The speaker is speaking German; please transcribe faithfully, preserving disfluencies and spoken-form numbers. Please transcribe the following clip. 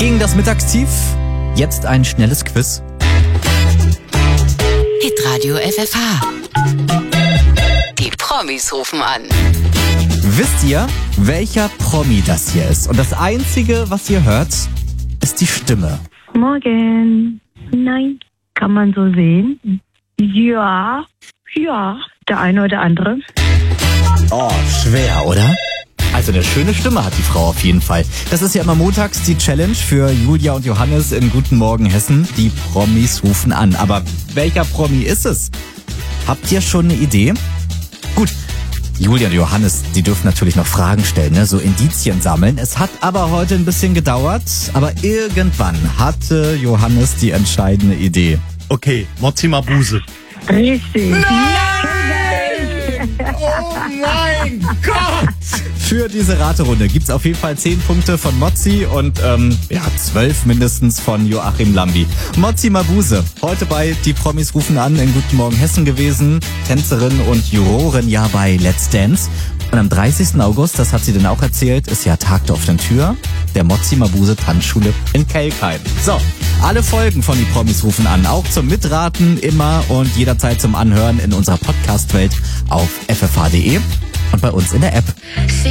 Gegen das Mittagstief, jetzt ein schnelles Quiz. Hitradio F F H. Die Promis rufen an. Wisst ihr, welcher Promi das hier ist? Und das Einzige, was ihr hört, ist die Stimme. Morgen. Nein, kann man so sehen. Ja, ja, der eine oder andere. Oh, schwer, oder? Also eine schöne Stimme hat die Frau auf jeden Fall. Das ist ja immer montags die Challenge für Julia und Johannes in Guten Morgen Hessen. Die Promis rufen an. Aber welcher Promi ist es? Habt ihr schon eine Idee? Gut, Julia und Johannes, die dürfen natürlich noch Fragen stellen, ne? So Indizien sammeln. Es hat aber heute ein bisschen gedauert. Aber irgendwann hatte Johannes die entscheidende Idee. Okay, Mozzi Mabuse. Richtig. Oh mein Gott! Für diese Raterunde gibt's auf jeden Fall zehn Punkte von Mozzi und ähm, ja, zwölf mindestens von Joachim Lambi. Mozzi Mabuse, heute bei Die Promis rufen an in Guten Morgen Hessen gewesen, Tänzerin und Jurorin ja bei Let's Dance. Und am dreißigsten August, das hat sie dann auch erzählt, ist ja Tag der offenen Tür der Mozzi Mabuse Tanzschule in Kelkheim. So, alle Folgen von Die Promis rufen an, auch zum Mitraten immer und jederzeit zum Anhören in unserer Podcast-Welt auf f f h punkt d e und bei uns in der App.